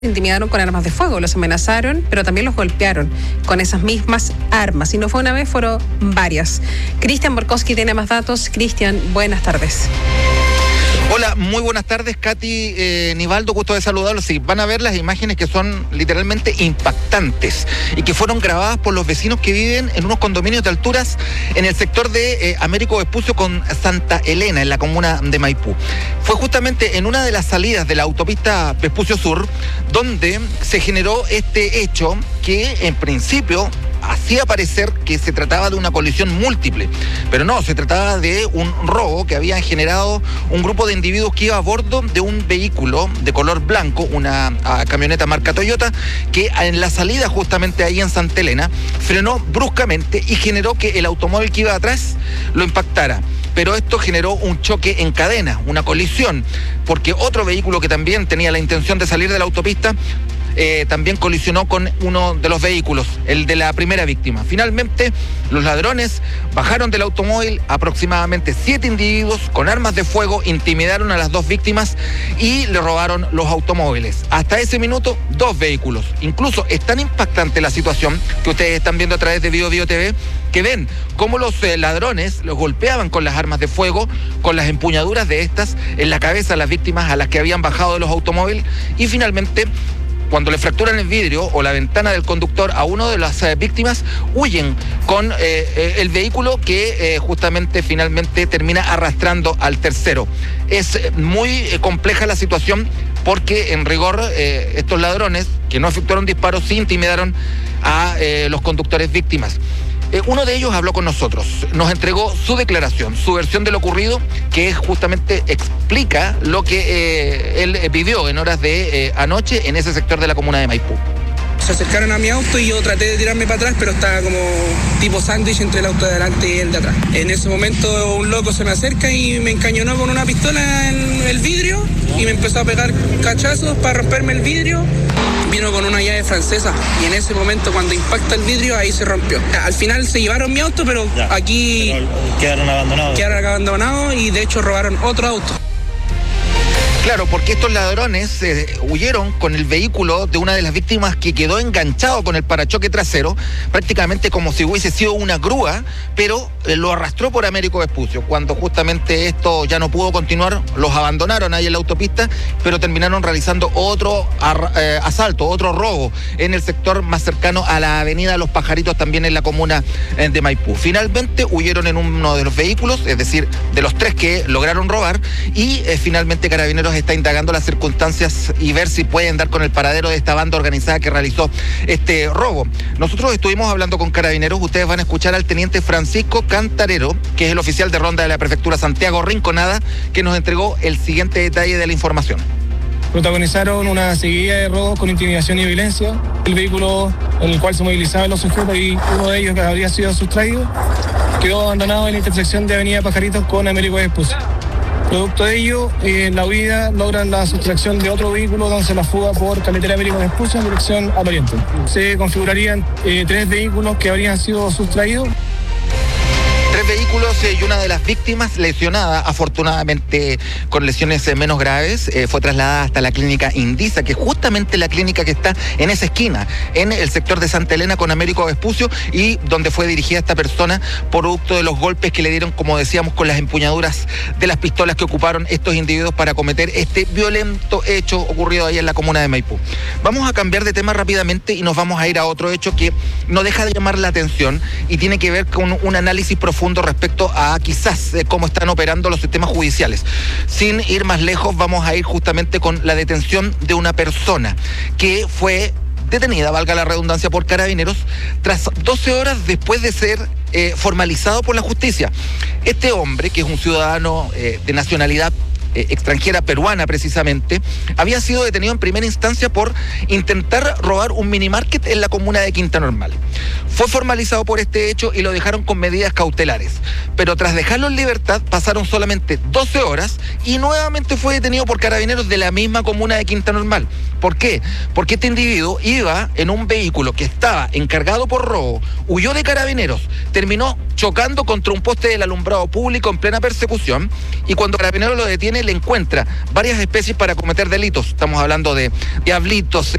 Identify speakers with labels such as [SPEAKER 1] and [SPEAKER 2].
[SPEAKER 1] intimidaron con armas de fuego, los amenazaron, pero también los golpearon con esas mismas armas. Y no fue una vez, fueron varias. Cristian Borkowski tiene más datos. Cristian, buenas tardes.
[SPEAKER 2] Hola, muy buenas tardes, Katy, Nivaldo, gusto de saludarlos. Sí, van a ver las imágenes que son literalmente impactantes y que fueron grabadas por los vecinos que viven en unos condominios de alturas en el sector de Américo Vespucio con Santa Elena, en la comuna de Maipú. Fue justamente en una de las salidas de la autopista Vespucio Sur donde se generó este hecho que en principio hacía parecer que se trataba de una colisión múltiple, pero no, se trataba de un robo que habían generado un grupo de individuos que iba a bordo de un vehículo de color blanco, una camioneta marca Toyota, que en la salida justamente ahí en Santa Elena frenó bruscamente y generó que el automóvil que iba atrás lo impactara. Pero esto generó un choque en cadena, una colisión, porque otro vehículo que también tenía la intención de salir de la autopista también colisionó con uno de los vehículos, el de la primera víctima. Finalmente, los ladrones bajaron del automóvil, aproximadamente 7 individuos con armas de fuego intimidaron a las 2 víctimas y le robaron los automóviles. Hasta ese minuto, 2 vehículos. Incluso es tan impactante la situación que ustedes están viendo a través de Bio TV, que ven cómo los ladrones los golpeaban con las armas de fuego, con las empuñaduras de estas en la cabeza a las víctimas a las que habían bajado de los automóviles, y finalmente, cuando le fracturan el vidrio o la ventana del conductor a uno de las víctimas, huyen con el vehículo que justamente finalmente termina arrastrando al tercero. Es muy compleja la situación porque en rigor estos ladrones que no efectuaron disparos sí intimidaron a los conductores víctimas. Uno de ellos habló con nosotros, nos entregó su declaración, su versión de lo ocurrido, que justamente explica lo que él vivió en horas de anoche en ese sector de la comuna de Maipú.
[SPEAKER 3] Se acercaron a mi auto y yo traté de tirarme para atrás, pero estaba como tipo sándwich entre el auto de adelante y el de atrás. En ese momento un loco se me acerca y me encañonó con una pistola en el vidrio y me empezó a pegar cachazos para romperme el vidrio. Vino con una llave francesa y en ese momento cuando impacta el vidrio ahí se rompió. Al final se llevaron mi auto, pero aquí
[SPEAKER 4] quedaron
[SPEAKER 3] abandonados y de hecho robaron otro auto.
[SPEAKER 2] Claro, porque estos ladrones huyeron con el vehículo de una de las víctimas que quedó enganchado con el parachoque trasero, prácticamente como si hubiese sido una grúa, pero lo arrastró por Américo Vespucio. Cuando justamente esto ya no pudo continuar, los abandonaron ahí en la autopista, pero terminaron realizando otro asalto, otro robo en el sector más cercano a la avenida Los Pajaritos, también en la comuna de Maipú. Finalmente huyeron en uno de los vehículos, es decir, de los 3 que lograron robar, y finalmente Carabineros está indagando las circunstancias y ver si pueden dar con el paradero de esta banda organizada que realizó este robo. Nosotros estuvimos hablando con Carabineros, ustedes van a escuchar al teniente Francisco Cantarero, que es el oficial de ronda de la prefectura Santiago Rinconada, que nos entregó el siguiente detalle de la información.
[SPEAKER 5] Protagonizaron una seguidilla de robos con intimidación y violencia. El vehículo en el cual se movilizaban los sujetos y uno de ellos que habría sido sustraído quedó abandonado en la intersección de Avenida Pajaritos con Américo Vespucio. Producto de ello, en la huida logran la sustracción de otro vehículo dándose la fuga por carretera Américo Vespucio en dirección al oriente. Se configurarían 3 vehículos que habrían sido sustraídos.
[SPEAKER 2] 3 vehículos y una de las víctimas lesionada, afortunadamente con lesiones menos graves, fue trasladada hasta la clínica Indisa, que es justamente la clínica que está en esa esquina, en el sector de Santa Elena con Américo Vespucio, y donde fue dirigida esta persona producto de los golpes que le dieron, como decíamos, con las empuñaduras de las pistolas que ocuparon estos individuos para cometer este violento hecho ocurrido ahí en la comuna de Maipú. Vamos a cambiar de tema rápidamente y nos vamos a ir a otro hecho que no deja de llamar la atención y tiene que ver con un análisis profundo respecto a quizás cómo están operando los sistemas judiciales. Sin ir más lejos, vamos a ir justamente con la detención de una persona que fue detenida, valga la redundancia, por Carabineros tras 12 horas después de ser formalizado por la justicia. Este hombre, que es un ciudadano de nacionalidad extranjera peruana precisamente, había sido detenido en primera instancia por intentar robar un minimarket en la comuna de Quinta Normal. Fue formalizado por este hecho y lo dejaron con medidas cautelares, pero tras dejarlo en libertad pasaron solamente 12 horas y nuevamente fue detenido por Carabineros de la misma comuna de Quinta Normal. ¿Por qué? Porque este individuo iba en un vehículo que estaba encargado por robo, huyó de Carabineros, terminó chocando contra un poste del alumbrado público en plena persecución, y cuando Carabineros lo detiene le encuentra varias especies para cometer delitos. Estamos hablando de diablitos,